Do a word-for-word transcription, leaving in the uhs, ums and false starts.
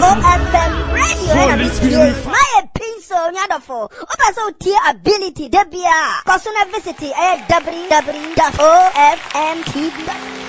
F M radio. My piece on Yadafo. Opa so tier ability. Debia. Cosuna visit w w w dot o f m t v dot com.